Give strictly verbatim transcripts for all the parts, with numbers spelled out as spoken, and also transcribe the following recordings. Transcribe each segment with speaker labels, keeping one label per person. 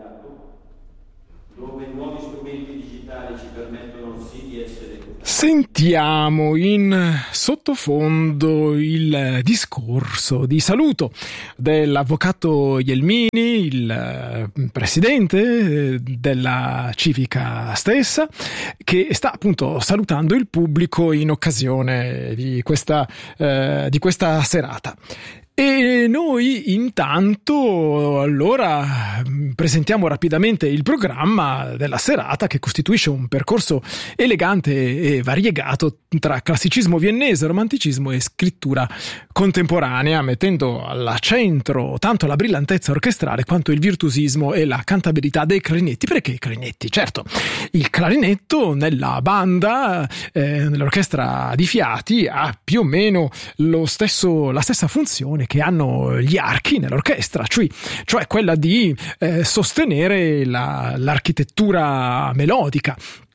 Speaker 1: dove nuovi strumenti digitali ci permettono sì di essere.
Speaker 2: Sentiamo in sottofondo il discorso di saluto dell'avvocato Gelmini, il presidente della Civica stessa, che sta appunto salutando il pubblico in occasione di questa, eh, di questa serata. E noi intanto allora presentiamo rapidamente il programma della serata, che costituisce un percorso elegante e variegato tra classicismo viennese, romanticismo e scrittura contemporanea, mettendo al centro tanto la brillantezza orchestrale quanto il virtuosismo e la cantabilità dei clarinetti. Perché i clarinetti? Certo, il clarinetto nella banda, eh, nell'orchestra di fiati, ha più o meno lo stesso, la stessa funzione che hanno gli archi nell'orchestra, cioè, cioè quella di eh, sostenere la, l'architettura melodica.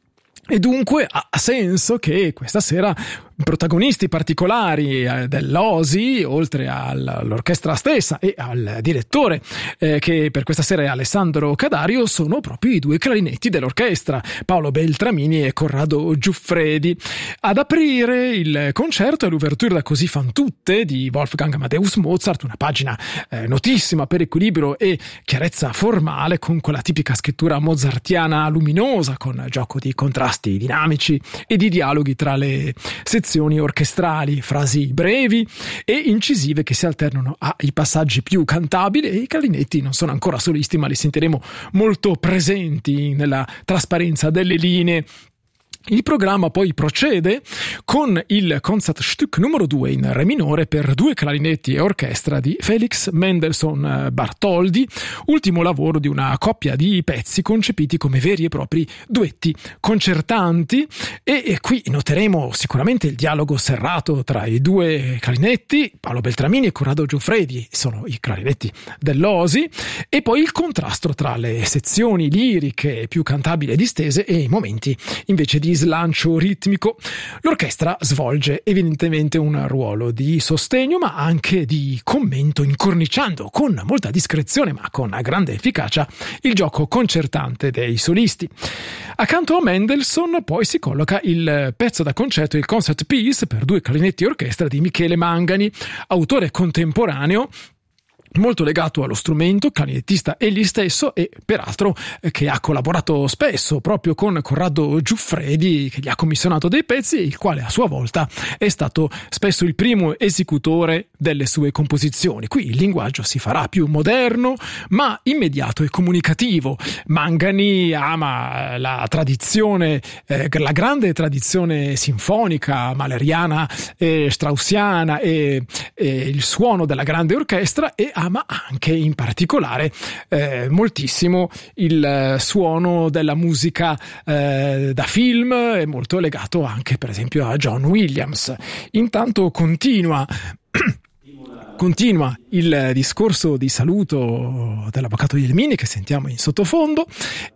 Speaker 2: E dunque ha senso che questa sera protagonisti particolari eh, dell'O S I, oltre all'orchestra stessa e al direttore, eh, che per questa sera è Alessandro Cadario, sono proprio i due clarinetti dell'orchestra, Paolo Beltramini e Corrado Giuffredi. Ad aprire il concerto è l'ouverture da Così fan tutte di Wolfgang Amadeus Mozart, una pagina eh, notissima per equilibrio e chiarezza formale, con quella tipica scrittura mozartiana luminosa, con gioco di contrasti dinamici e di dialoghi tra le sezioni orchestrali, frasi brevi e incisive che si alternano ai passaggi più cantabili, e i clarinetti non sono ancora solisti, ma li sentiremo molto presenti nella trasparenza delle linee. Il programma poi procede con il Concertstück numero due in re minore per due clarinetti e orchestra di Felix Mendelssohn Bartholdy, ultimo lavoro di una coppia di pezzi concepiti come veri e propri duetti concertanti, e, e qui noteremo sicuramente il dialogo serrato tra i due clarinetti, Paolo Beltramini e Corrado Giuffredi sono i clarinetti dell'O S I, e poi il contrasto tra le sezioni liriche più cantabili e distese e i momenti invece di slancio ritmico. L'orchestra svolge evidentemente un ruolo di sostegno, ma anche di commento, incorniciando con molta discrezione ma con grande efficacia il gioco concertante dei solisti. Accanto a Mendelssohn poi si colloca il pezzo da concerto, il Concert Piece per due clarinetti e orchestra di Michele Mangani, autore contemporaneo molto legato allo strumento, clarinettista egli stesso, e peraltro eh, che ha collaborato spesso proprio con Corrado Giuffredi, che gli ha commissionato dei pezzi, il quale a sua volta è stato spesso il primo esecutore delle sue composizioni. Qui il linguaggio si farà più moderno ma immediato e comunicativo. Mangani ama la tradizione, eh, la grande tradizione sinfonica mahleriana e straussiana e, e il suono della grande orchestra, e ama anche in particolare eh, moltissimo il suono della musica eh, da film, è molto legato anche per esempio a John Williams. Intanto continua Continua il discorso di saluto dell'avvocato Gelmini che sentiamo in sottofondo,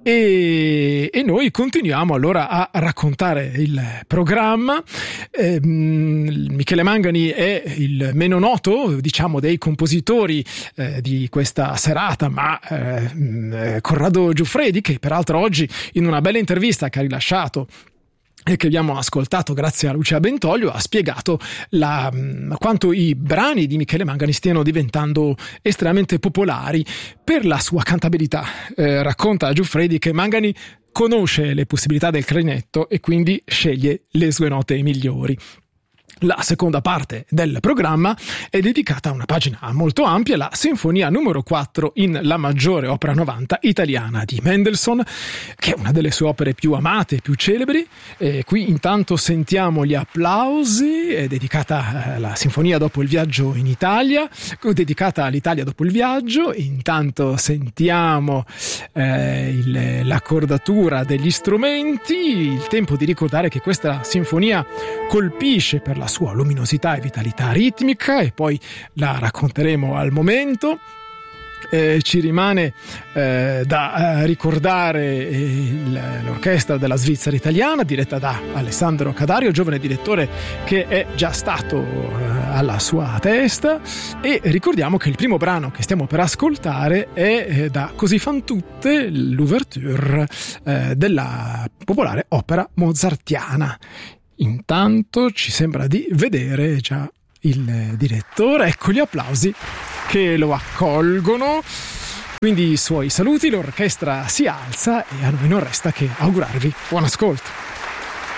Speaker 2: e, e noi continuiamo allora a raccontare il programma. Eh, Michele Mangani è il meno noto, diciamo, dei compositori eh, di questa serata, ma eh, Corrado Giuffredi, che peraltro oggi in una bella intervista che ha rilasciato e che abbiamo ascoltato grazie a Lucia Bentoglio, ha spiegato la, quanto i brani di Michele Mangani stiano diventando estremamente popolari per la sua cantabilità. Eh, racconta Giuffredi che Mangani conosce le possibilità del clarinetto e quindi sceglie le sue note migliori. La seconda parte del programma è dedicata a una pagina molto ampia, la Sinfonia numero quattro in La maggiore, opera novanta italiana di Mendelssohn, che è una delle sue opere più amate e più celebri. E qui intanto sentiamo gli applausi, è dedicata alla Sinfonia dopo il viaggio in Italia, dedicata all'Italia dopo il viaggio. Intanto sentiamo eh, il, l'accordatura degli strumenti, il tempo di ricordare che questa sinfonia colpisce per la sua luminosità e vitalità ritmica, e poi la racconteremo al momento. Eh, ci rimane eh, da eh, ricordare il, l'orchestra della Svizzera Italiana, diretta da Alessandro Cadario, giovane direttore che è già stato eh, alla sua testa, e ricordiamo che il primo brano che stiamo per ascoltare è eh, da Così fan tutte, l'ouverture eh, della popolare opera mozartiana. Intanto ci sembra di vedere già il direttore, ecco gli applausi che lo accolgono, quindi i suoi saluti, l'orchestra si alza e a noi non resta che augurarvi buon ascolto.